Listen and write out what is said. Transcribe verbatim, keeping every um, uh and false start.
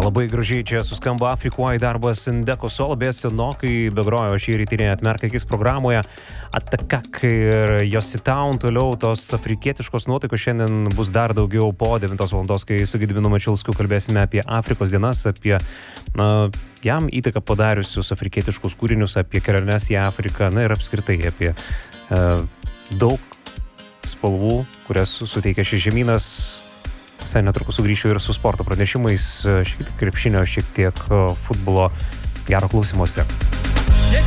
Labai gražiai čia suskambo Afrikuoj darbas Ndeko Solo, bet senokai begrojo šį rytinį Atmerk akis programoje. Atakak ir Jositown, toliau tos afrikietiškos nuotaikos šiandien bus dar daugiau po devintos valandos, kai su Gediminu Mačiulskiu kalbėsime apie Afrikos dienas, apie na, jam įtaką padariusius afrikietiškus kūrinius, apie keliones į Afriką, na ir apskritai apie e, daug spalvų, kurias suteikia šis žemynas. Visai netrukus sugrįšiu ir su sporto pranešimais, šiek tiek krepšinio, šiek tiek futbolo. Gero klausymosi.